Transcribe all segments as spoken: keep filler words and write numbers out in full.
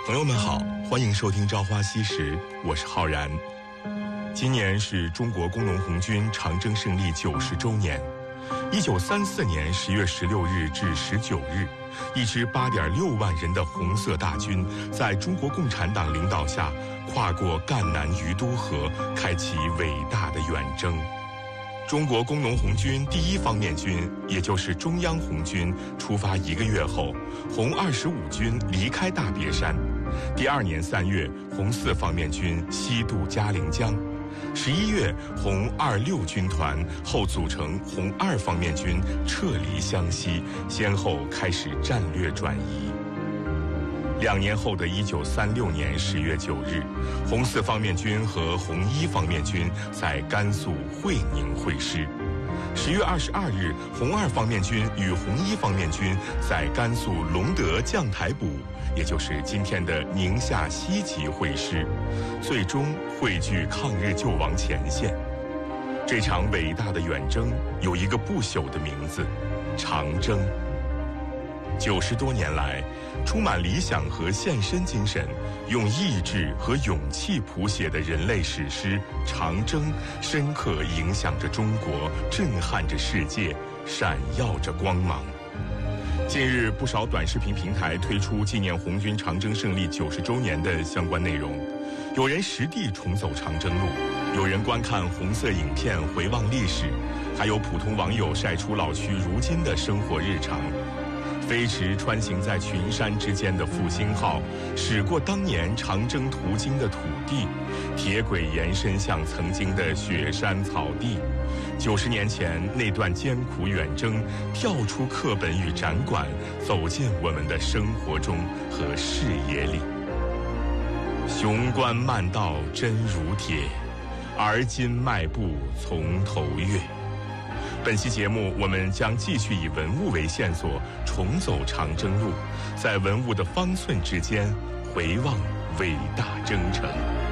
朋友们好，欢迎收听《朝花夕拾》，我是浩然。今年是中国工农红军长征胜利九十周年。一九三四年十月十六日至十九日，一支八点六万人的红色大军，在中国共产党领导下，跨过赣南于都河，开启伟大的远征。中国工农红军第一方面军，也就是中央红军，出发一个月后，红二十五军离开大别山。第二年三月，红四方面军西渡嘉陵江。十一月，红二六军团后组成红二方面军撤离湘西，先后开始战略转移。两年后的一九三六年十月九日，红四方面军和红一方面军在甘肃会宁会师。十月二十二日，红二方面军与红一方面军在甘肃隆德将台堡，也就是今天的宁夏西集会师，最终汇聚抗日救亡前线。这场伟大的远征有一个不朽的名字——长征。九十多年来，充满理想和献身精神，用意志和勇气谱写的人类史诗《长征》，深刻影响着中国，震撼着世界，闪耀着光芒。近日，不少短视频平台推出纪念红军长征胜利九十周年的相关内容，有人实地重走长征路，有人观看红色影片回望历史，还有普通网友晒出老区如今的生活日常。飞驰穿行在群山之间的复兴号，驶过当年长征途经的土地，铁轨延伸向曾经的雪山草地。九十年前那段艰苦远征，跳出课本与展馆，走进我们的生活中和视野里。雄关漫道真如铁，而今迈步从头越。本期节目，我们将继续以文物为线索，重走长征路，在文物的方寸之间回望伟大征程。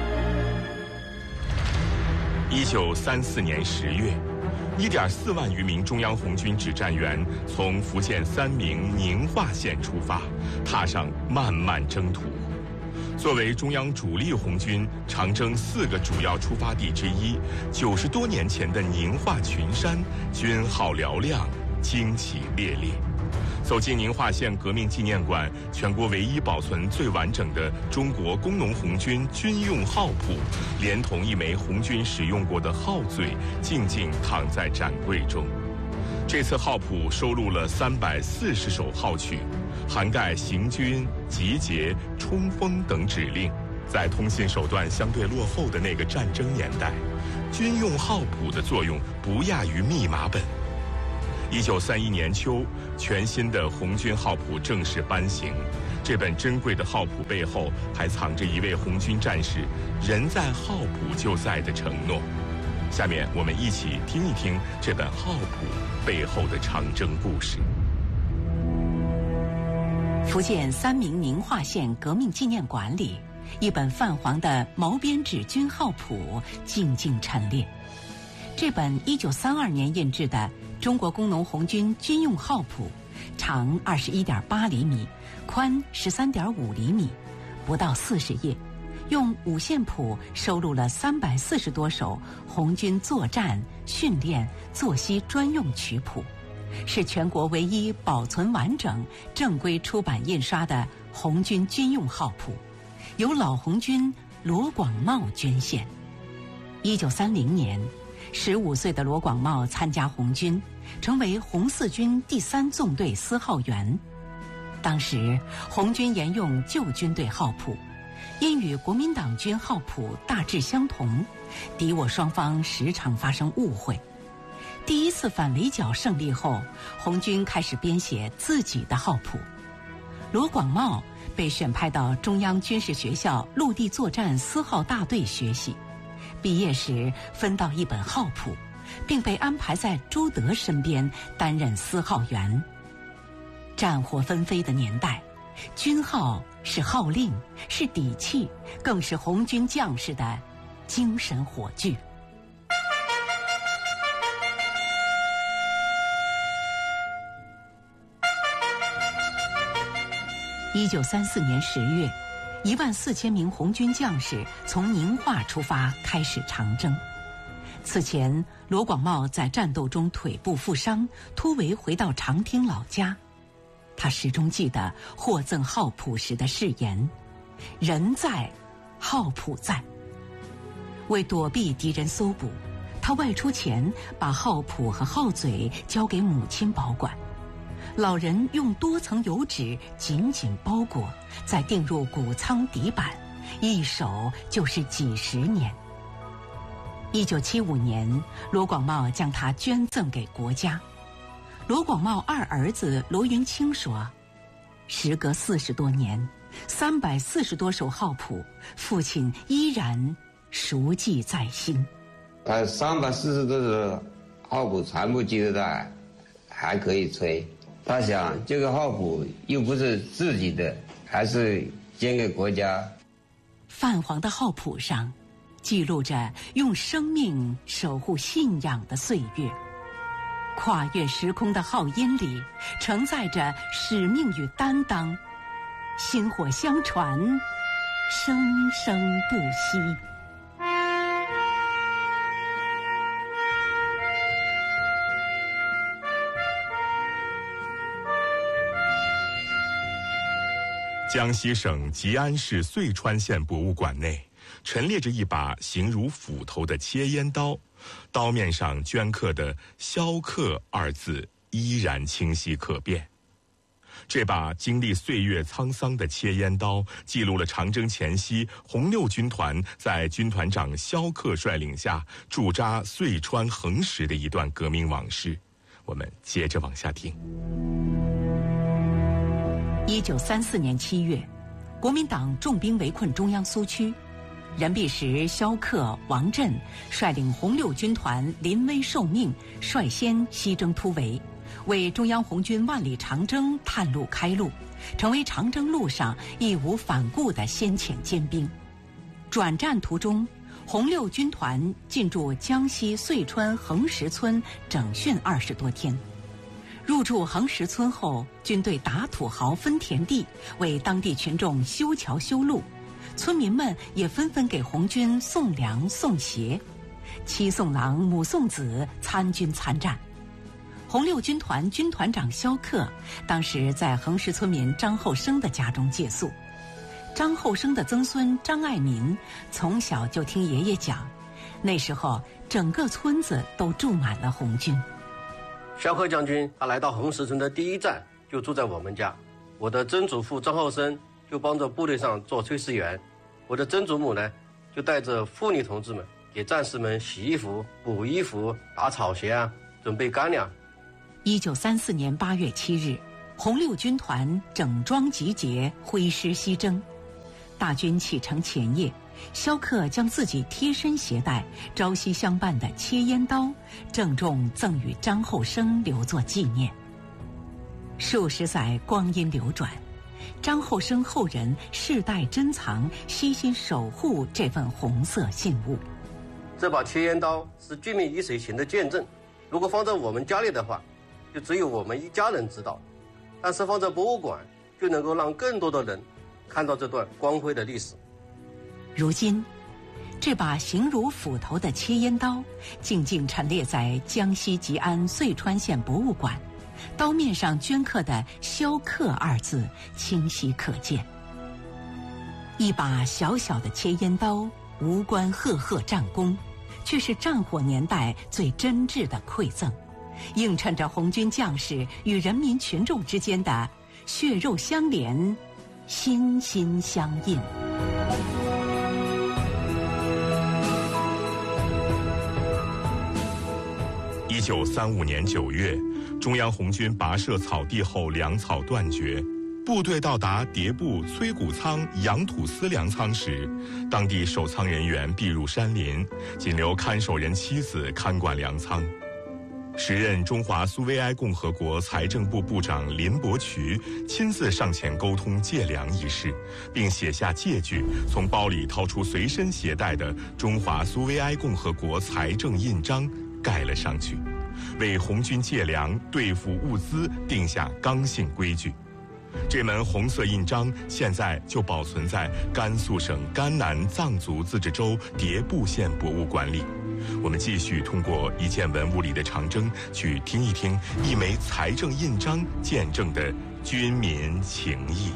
一九三四年十月，一点四万余名中央红军指战员从福建三明宁化县出发，踏上漫漫征途。作为中央主力红军长征四个主要出发地之一，九十多年前的宁化群山，军号嘹亮，旌旗猎猎。走进宁化县革命纪念馆，全国唯一保存最完整的中国工农红军军用号谱，连同一枚红军使用过的号嘴，静静躺在展柜中。这次号谱收录了三百四十首号曲，涵盖行军、集结、冲锋等指令。在通信手段相对落后的那个战争年代，军用号谱的作用不亚于密码本。一九三一年秋，全新的红军号谱正式颁行。这本珍贵的号谱背后，还藏着一位红军战士“人在号谱就在”的承诺。下面我们一起听一听这本号谱背后的长征故事。 福建三明宁化县革命纪念馆里，一本泛黄的毛边纸军号谱静静陈列。这本一九三二年印制的中国工农红军军用号谱，长二十一点八厘米，宽十三点五厘米，不到四十页。用五线谱收录了三百四十多首红军作战、训练、作息专用曲谱，是全国唯一保存完整、正规出版印刷的红军军用号谱，由老红军罗广茂捐献。一九三零年，十五岁的罗广茂参加红军，成为红四军第三纵队司号员。当时，红军沿用旧军队号谱。因与国民党军号谱大致相同，敌我双方时常发生误会。第一次反围剿胜利后，红军开始编写自己的号谱。罗广茂被选派到中央军事学校陆地作战司号大队学习，毕业时分到一本号谱，并被安排在朱德身边担任司号员。战火纷飞的年代，军号是号令，是底气，更是红军将士的精神火炬。一九三四年十月， 一万四千名红军将士从宁化出发，开始长征。此前，罗广茂在战斗中腿部负伤，突围回到长汀老家。他始终记得获赠号谱时的誓言：“人在，号谱在。”为躲避敌人搜捕，他外出前把号谱和号嘴交给母亲保管。老人用多层油纸紧紧包裹，再钉入谷仓底板，一守就是几十年。一九七五年，罗广茂将它捐赠给国家。罗广茂二儿子罗云清说：“时隔四十多年，三百四十多首号谱，父亲依然熟记在心。” 他三百四十多首号谱全部记得在，还可以吹。他想，这个号谱又不是自己的，还是捐给国家。 泛黄的号谱上，记录着用生命守护信仰的岁月。跨越时空的号音里，承载着使命与担当，薪火相传，生生不息。 江西省吉安市遂川县博物馆内陈列着一把形如斧头的切烟刀，刀面上镌刻的“萧克”二字依然清晰可辨。这把经历岁月沧桑的切烟刀，记录了长征前夕红六军团在军团长萧克率领下驻扎遂川横石的一段革命往事。我们接着往下听。 一九三四年七月，国民党重兵围困中央苏区，任弼时、萧克、王震率领红六军团临危受命，率先西征突围，为中央红军万里长征探路开路，成为长征路上义无反顾的先遣尖兵。转战途中，红六军团进驻江西遂川横石村整训二十多天。入驻横石村后，军队打土豪分田地，为当地群众修桥修路，村民们也纷纷给红军送粮送鞋，妻送郎母送子，参军参战。红六军团军团长萧克当时在横石村民张后生的家中借宿。张后生的曾孙张爱民从小就听爷爷讲，那时候整个村子都住满了红军。 萧克将军他来到横石村的第一站就住在我们家，我的曾祖父张后生就帮着部队上做炊事员，我的曾祖母呢就带着妇女同志们给战士们洗衣服、补衣服、打草鞋啊，准备干粮。 一九三四年八月七日，红六军团整装集结，挥师西征。大军启程前夜，萧克将自己贴身携带、朝夕相伴的切烟刀郑重赠与张后生，留作纪念。数十载光阴流转，张后生后人世代珍藏、悉心守护这份红色信物。 这把切烟刀是军民一水行的见证，如果放在我们家里的话，就只有我们一家人知道，但是放在博物馆，就能够让更多的人看到这段光辉的历史。 如今，这把形如斧头的切烟刀静静陈列在江西吉安遂川县博物馆，刀面上镌刻的“萧克”二字清晰可见。一把小小的切烟刀，无关赫赫战功，却是战火年代最真挚的馈赠，映衬着红军将士与人民群众之间的血肉相连、心心相印。 一九三五年九月，中央红军跋涉草地后，粮草断绝，部队到达迭部崔谷仓养土司粮仓时，当地守仓人员避入山林，仅留看守人妻子看管粮仓。时任中华苏维埃共和国财政部部长林伯渠亲自上前沟通借粮一事，并写下借据，从包里掏出随身携带的中华苏维埃共和国财政印章盖了上去，为红军借粮、对付物资定下刚性规矩。 这门红色印章现在就保存在甘肃省甘南藏族自治州迭部县博物馆里。我们继续通过一件文物里的长征，去听一听一枚财政印章见证的军民情谊。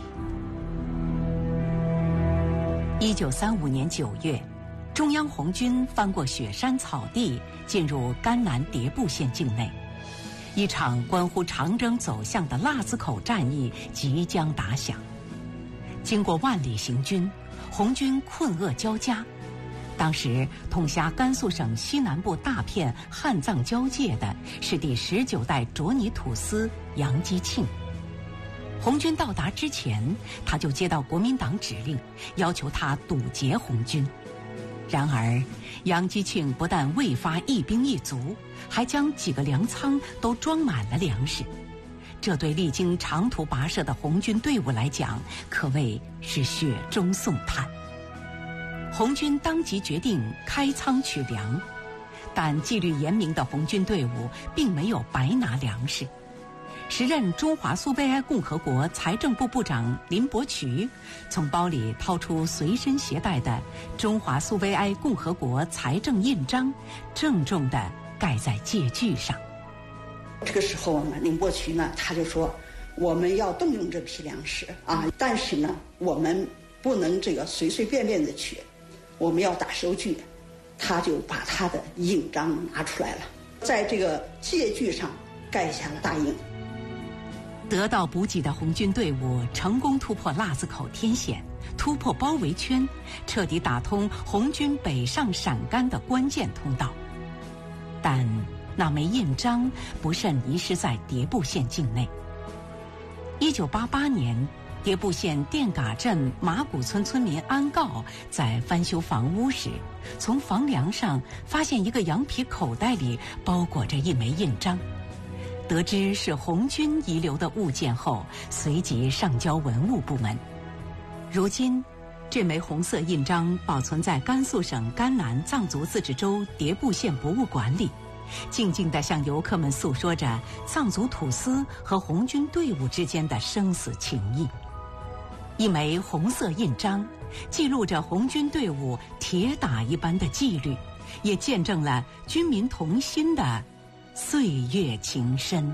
一九三五年九月，中央红军翻过雪山草地，进入甘南迭部县境内。一场关乎长征走向的腊子口战役即将打响。经过万里行军，红军困厄交加。当时统辖甘肃省西南部大片汉藏交界的是第十九代卓尼土司杨基庆。红军到达之前，他就接到国民党指令，要求他堵截红军。然而杨基庆不但未发一兵一卒，还将几个粮仓都装满了粮食，这对历经长途跋涉的红军队伍来讲，可谓是雪中送炭。红军当即决定开仓取粮，但纪律严明的红军队伍并没有白拿粮食。时任中华苏维埃共和国财政部部长林伯渠从包里掏出随身携带的中华苏维埃共和国财政印章，郑重地盖在借据上。 这个时候呢，林伯渠呢他就说，我们要动用这批粮食啊，但是呢，我们不能这个随随便便的取，我们要打收据。他就把他的印章拿出来了，在这个借据上盖下了大印。 得到补给的红军队伍成功突破腊子口天险，突破包围圈，彻底打通红军北上陕甘的关键通道。但那枚印章不慎遗失在迭部县境内。一九八八年，迭部县店嘎镇马古村村民安告在翻修房屋时，从房梁上发现一个羊皮口袋里包裹着一枚印章。得知是红军遗留的物件后，随即上交文物部门。如今，这枚红色印章保存在甘肃省甘南藏族自治州迭部县博物馆里，静静地向游客们诉说着藏族土司和红军队伍之间的生死情谊。一枚红色印章，记录着红军队伍铁打一般的纪律，也见证了军民同心的岁月情深。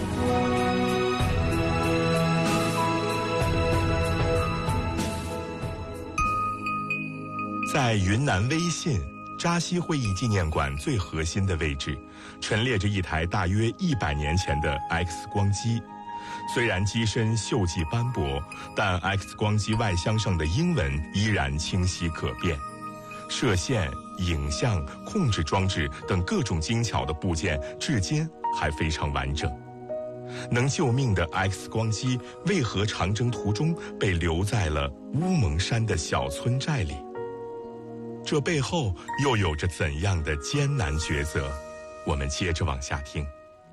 在云南威信扎西会议纪念馆最核心的位置，陈列着一台大约一百年前的 X 光机。虽然机身锈迹斑驳，但 X 光机外箱上的英文依然清晰可辨。射线、影像、控制装置等各种精巧的部件至今还非常完整。能救命的 X 光机为何长征途中被留在了乌蒙山的小村寨里？这背后又有着怎样的艰难抉择？我们接着往下听。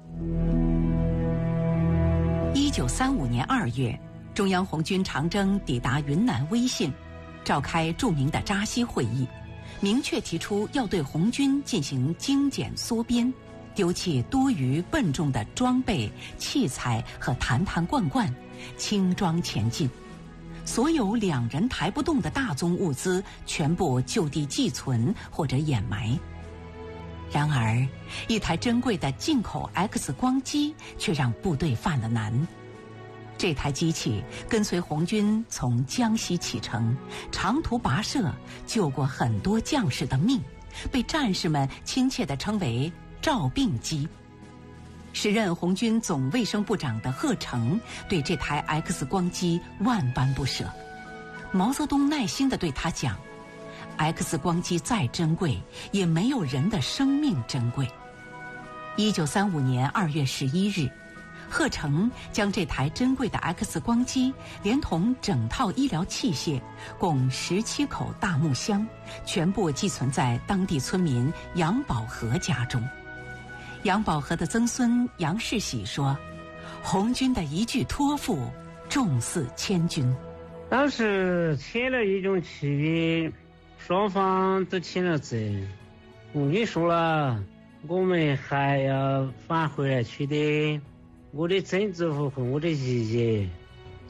一九三五年二月，中央红军长征抵达云南威信，召开著名的扎西会议，明确提出要对红军进行精简缩编，丢弃多余笨重的装备、器材和坛坛罐罐，轻装前进。所有两人抬不动的大宗物资全部就地寄存或者掩埋。然而，一台珍贵的进口 X 光机却让部队犯了难。这台机器跟随红军从江西启程，长途跋涉，救过很多将士的命，被战士们亲切地称为照病机。时任红军总卫生部长的贺成对这台 X 光机万般不舍。毛泽东耐心地对他讲， X 光机再珍贵，也没有人的生命珍贵。一九三五年二月十一日，贺成将这台珍贵的 X 光机连同整套医疗器械，共十七口大木箱，全部寄存在当地村民杨宝和家中。杨宝和的曾孙杨世喜说，红军的一句托付，重似千军。 当时签了一种契约，双方都签了字。我跟你说了，我们还要返回来取得我的曾祖父和我的爷爷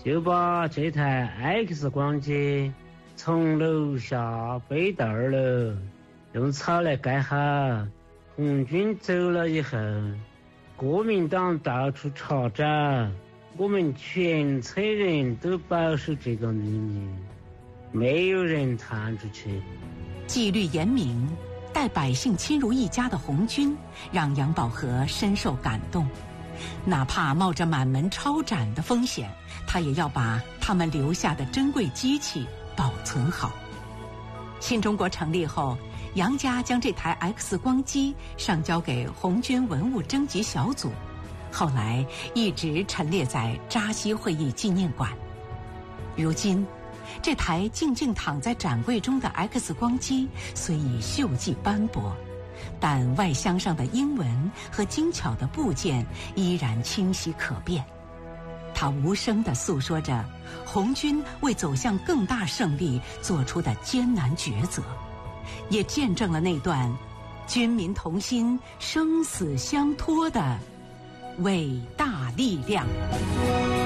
就把这台 X 光机从楼下背到二楼，用草来盖好。红军走了以后，国民党到处查找，我们全村人都保守这个秘密，没有人探出去。 纪律严明，待百姓亲如一家的红军，让杨宝和深受感动。哪怕冒着满门抄斩的风险，他也要把他们留下的珍贵机器保存好。新中国成立后，杨家将这台 X 光机上交给红军文物征集小组，后来一直陈列在扎西会议纪念馆。如今，这台静静躺在展柜中的 X 光机虽已锈迹斑驳，但外箱上的英文和精巧的部件依然清晰可辨。它无声地诉说着红军为走向更大胜利做出的艰难抉择，也见证了那段军民同心、生死相托的伟大力量。